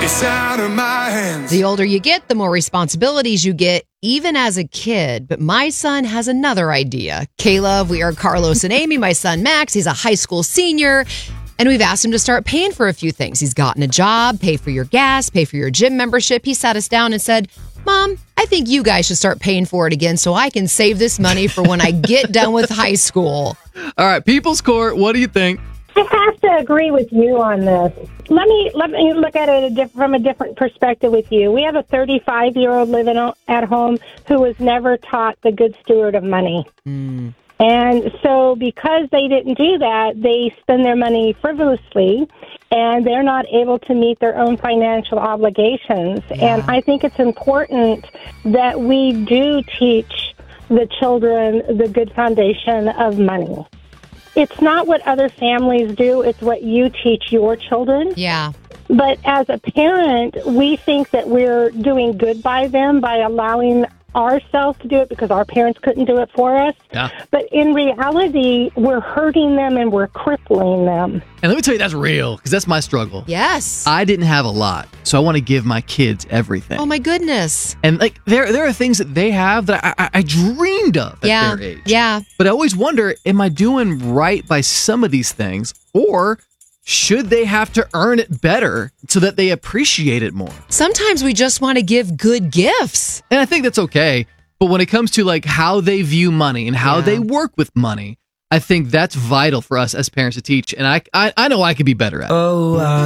It's out of my hands. The older you get, the more responsibilities you get, even as a kid. But my son has another idea. Caleb, we are Carlos and Amy. My son, Max, he's a high school senior. And we've asked him to start paying for a few things. He's gotten a job, pay for your gas, pay for your gym membership. He sat us down and said, Mom, I think you guys should start paying for it again so I can save this money for when I get done with high school. All right, People's Court, what do you think? I have to agree with you on this. Let me look at it from a different perspective with you. We have a 35-year-old living at home who was never taught the good steward of money. And so because they didn't do that, they spend their money frivolously, and they're not able to meet their own financial obligations. Yeah. And I think it's important that we do teach the children the good foundation of money. It's not what other families do, it's what you teach your children. Yeah. But as a parent, we think that we're doing good by them by allowing ourselves to do it because our parents couldn't do it for us. Yeah. But in reality, we're hurting them and we're crippling them. And let me tell you, that's real, because that's my struggle. Yes. I didn't have a lot, so I want to give my kids everything. Oh, my goodness. And like there are things that they have that I dreamed of at their age. Yeah. But I always wonder, am I doing right by some of these things, or should they have to earn it better so that they appreciate it more? Sometimes we just want to give good gifts. And I think that's okay. But when it comes to like how they view money and how they work with money, I think that's vital for us as parents to teach. And I know I could be better at it.